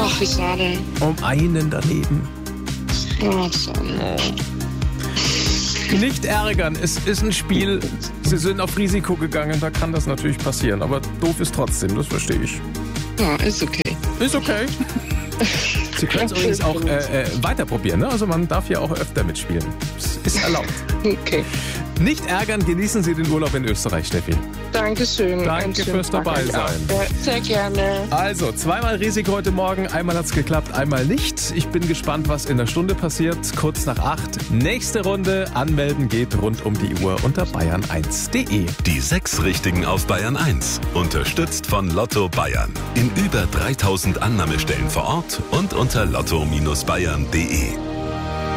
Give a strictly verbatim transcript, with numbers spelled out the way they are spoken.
Ach, wie schade. Um einen daneben. Oh, schade. Nicht ärgern, es ist ein Spiel. Sie sind auf Risiko gegangen, da kann das natürlich passieren. Aber doof ist trotzdem, das verstehe ich. Ja, ist okay. Ist okay. Sie können es übrigens auch äh, äh, weiter probieren, ne? Also man darf ja auch öfter mitspielen. Es ist erlaubt. Okay. Nicht ärgern, genießen Sie den Urlaub in Österreich, Steffi. Dankeschön. Danke fürs dabei sein. Ja, sehr gerne. Also, zweimal Risiko heute Morgen. Einmal hat's geklappt, einmal nicht. Ich bin gespannt, was in der Stunde passiert. Kurz nach acht. Nächste Runde. Anmelden geht rund um die Uhr unter bayern eins punkt de. Die sechs Richtigen auf Bayern eins. Unterstützt von Lotto Bayern. In über dreitausend Annahmestellen vor Ort und unter lotto Bindestrich bayern punkt de.